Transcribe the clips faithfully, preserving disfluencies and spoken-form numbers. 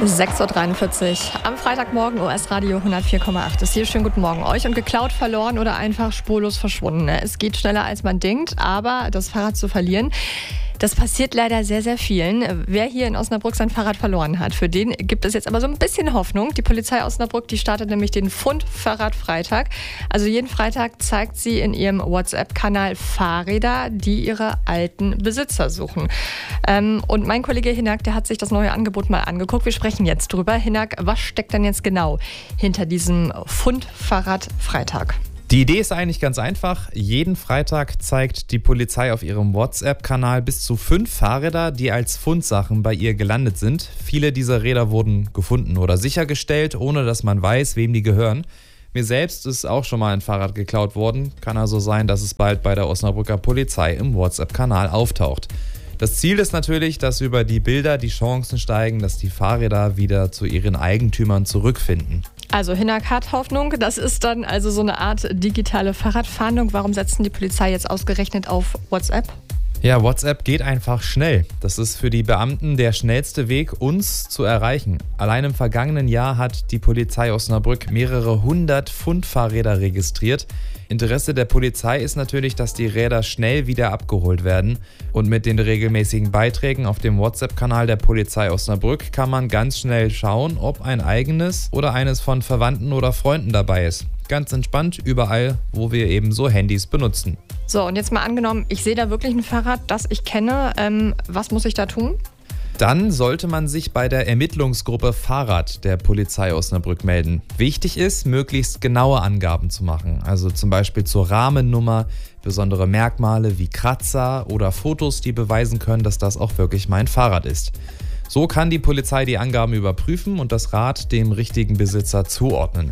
sechs Uhr dreiundvierzig am Freitagmorgen, O S-Radio hundertvier Komma acht ist hier. Schönen guten Morgen euch. Und geklaut, verloren oder einfach spurlos verschwunden. Es geht schneller, als man denkt, aber das Fahrrad zu verlieren, das passiert leider sehr, sehr vielen. Wer hier in Osnabrück sein Fahrrad verloren hat, für den gibt es jetzt aber so ein bisschen Hoffnung. Die Polizei Osnabrück, die startet nämlich den Fund-Fahrrad-Freitag. Also jeden Freitag zeigt sie in ihrem WhatsApp-Kanal Fahrräder, die ihre alten Besitzer suchen. Ähm, und mein Kollege Hinak, der hat sich das neue Angebot mal angeguckt. Wir sprechen jetzt drüber. Hinak, was steckt denn jetzt genau hinter diesem Fund-Fahrrad-Freitag? Die Idee ist eigentlich ganz einfach. Jeden Freitag zeigt die Polizei auf ihrem WhatsApp-Kanal bis zu fünf Fahrräder, die als Fundsachen bei ihr gelandet sind. Viele dieser Räder wurden gefunden oder sichergestellt, ohne dass man weiß, wem die gehören. Mir selbst ist auch schon mal ein Fahrrad geklaut worden. Kann also sein, dass es bald bei der Osnabrücker Polizei im WhatsApp-Kanal auftaucht. Das Ziel ist natürlich, dass über die Bilder die Chancen steigen, dass die Fahrräder wieder zu ihren Eigentümern zurückfinden. Also Hinak hat Hoffnung. Das ist dann also so eine Art digitale Fahrradfahndung. Warum setzt denn die Polizei jetzt ausgerechnet auf WhatsApp? Ja, WhatsApp geht einfach schnell. Das ist für die Beamten der schnellste Weg, uns zu erreichen. Allein im vergangenen Jahr hat die Polizei Osnabrück mehrere hundert Fundfahrräder registriert. Interesse der Polizei ist natürlich, dass die Räder schnell wieder abgeholt werden. Und mit den regelmäßigen Beiträgen auf dem WhatsApp-Kanal der Polizei Osnabrück kann man ganz schnell schauen, ob ein eigenes oder eines von Verwandten oder Freunden dabei ist. Ganz entspannt überall, wo wir eben so Handys benutzen. So, und jetzt mal angenommen, ich sehe da wirklich ein Fahrrad, das ich kenne. Ähm, was muss ich da tun? Dann sollte man sich bei der Ermittlungsgruppe Fahrrad der Polizei Osnabrück melden. Wichtig ist, möglichst genaue Angaben zu machen. Also zum Beispiel zur Rahmennummer, besondere Merkmale wie Kratzer oder Fotos, die beweisen können, dass das auch wirklich mein Fahrrad ist. So kann die Polizei die Angaben überprüfen und das Rad dem richtigen Besitzer zuordnen.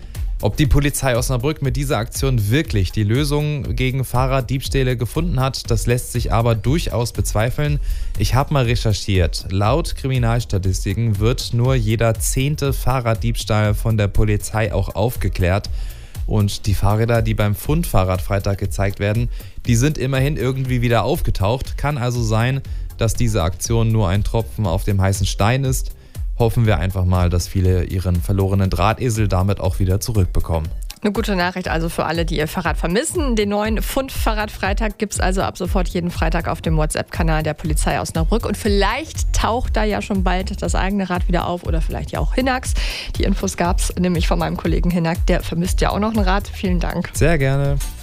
Ob die Polizei Osnabrück mit dieser Aktion wirklich die Lösung gegen Fahrraddiebstähle gefunden hat, das lässt sich aber durchaus bezweifeln. Ich habe mal recherchiert. Laut Kriminalstatistiken wird nur jeder zehnte Fahrraddiebstahl von der Polizei auch aufgeklärt. Und die Fahrräder, die beim Fundfahrradfreitag gezeigt werden, die sind immerhin irgendwie wieder aufgetaucht. Kann also sein, dass diese Aktion nur ein Tropfen auf dem heißen Stein ist. Hoffen wir einfach mal, dass viele ihren verlorenen Drahtesel damit auch wieder zurückbekommen. Eine gute Nachricht also für alle, die ihr Fahrrad vermissen. Den neuen Fund-Fahrrad-Freitag gibt es also ab sofort jeden Freitag auf dem WhatsApp-Kanal der Polizei Osnabrück. Und vielleicht taucht da ja schon bald das eigene Rad wieder auf oder vielleicht ja auch Hinaks. Die Infos gab es nämlich von meinem Kollegen Hinak, der vermisst ja auch noch ein Rad. Vielen Dank. Sehr gerne.